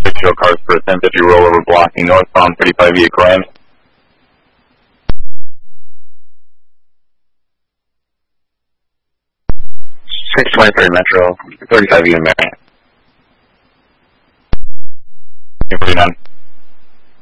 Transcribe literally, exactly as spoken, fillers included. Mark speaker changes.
Speaker 1: six show cars for a ten fifty rollover blocking northbound thirty-five via Crime. six twenty-three Metro, thirty-five via Marion. forty-nine.